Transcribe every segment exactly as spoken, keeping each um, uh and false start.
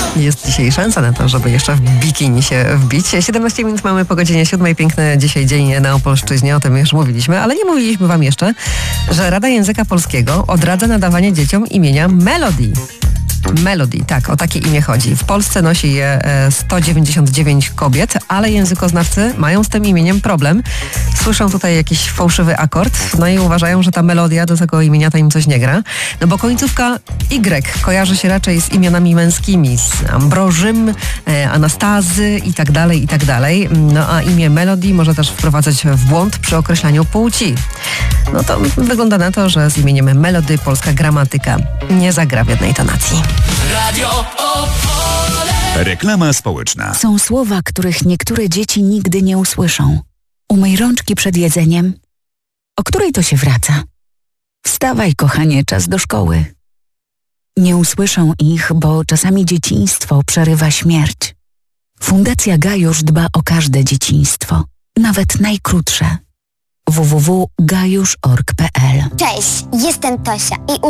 Jest dzisiaj szansa na to, żeby jeszcze w bikini się wbić. siedemnaście minut mamy po godzinie siódmej. Piękny dzisiaj dzień na Opolszczyźnie, o tym już mówiliśmy, ale nie mówiliśmy wam jeszcze, że Rada Języka Polskiego odradza nadawanie dzieciom imienia Melody. Melody, tak, o takie imię chodzi. W Polsce nosi je sto dziewięćdziesiąt dziewięć kobiet, ale językoznawcy mają z tym imieniem problem. Słyszą tutaj jakiś fałszywy akord, no i uważają, że ta melodia do tego imienia to im coś nie gra. No bo końcówka Y kojarzy się raczej z imionami męskimi, z Ambrożym, Anastazy i tak dalej, i tak dalej. No a imię Melody może też wprowadzać w błąd przy określaniu płci. No to wygląda na to, że z imieniem Melody polska gramatyka nie zagra w jednej tonacji. Radio Opole. Reklama społeczna. Są słowa, których niektóre dzieci nigdy nie usłyszą. Umyj rączki przed jedzeniem. O której to się wraca? Wstawaj, kochanie, czas do szkoły. Nie usłyszą ich, bo czasami dzieciństwo przerywa śmierć. Fundacja Gajusz dba o każde dzieciństwo, nawet najkrótsze. w w w kropka gajusz kropka org kropka p l. Cześć, jestem Tosia i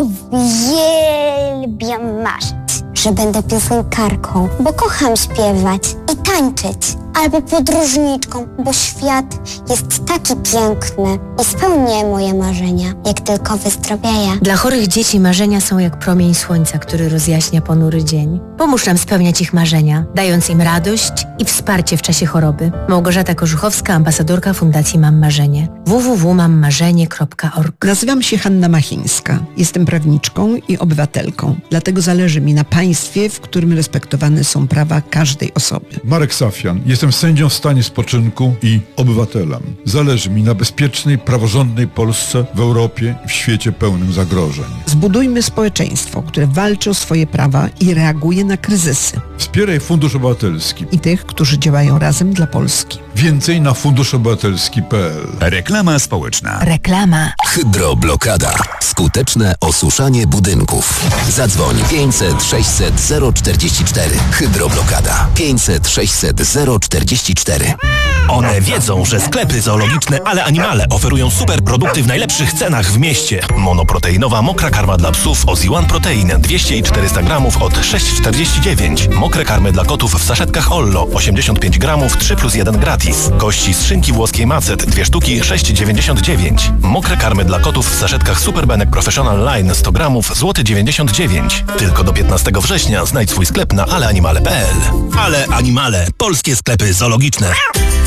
uwielbiam marzyć, że będę piosenkarką, bo kocham śpiewać i tańczyć, albo podróżniczką, bo świat jest taki piękny i spełnię moje marzenia, jak tylko wyzdrowieję. Dla chorych dzieci marzenia są jak promień słońca, który rozjaśnia ponury dzień. Pomóż nam spełniać ich marzenia, dając im radość i wsparcie w czasie choroby. Małgorzata Korzuchowska, ambasadorka Fundacji Mam Marzenie. w w w kropka mam marzenie kropka org. Nazywam się Hanna Machińska. Jestem prawniczką i obywatelką. Dlatego zależy mi na państwie, w którym respektowane są prawa każdej osoby. Marek Safian. Jestem sędzią w stanie spoczynku i obywatelem. Zależy mi na bezpiecznej, praworządnej Polsce w Europie i w świecie pełnym zagrożeń. Zbudujmy społeczeństwo, które walczy o swoje prawa i reaguje na kryzysy. Wspieraj Fundusz Obywatelski I tych, którzy działają razem dla Polski. Więcej na funduszobywatelski kropka p l. Reklama społeczna. Reklama. Hydroblokada. Skuteczne osuszanie budynków. Zadzwoń pięćset sześćset zero czterdzieści cztery. Hydroblokada. pięćset sześćset zero czterdzieści cztery. One wiedzą, że sklepy zoologiczne Ale Animale oferują super produkty w najlepszych cenach w mieście. Monoproteinowa mokra karma dla psów Ozzy One Protein dwieście i czterysta gramów od sześć czterdzieści dziewięć. Mokre karmy dla kotów w saszetkach Ollo osiemdziesiąt pięć gramów trzy plus jeden gratis. Kości z szynki włoskiej Macet dwie sztuki sześć dziewięćdziesiąt dziewięć. Mokre karmy dla kotów w saszetkach Superbenek Professional Line sto gramów złoty dziewięćdziesiąt dziewięć. Tylko do piętnastego września znajdź swój sklep na ale animale kropka p l. Ale Animale. Polskie sklepy zoologiczne.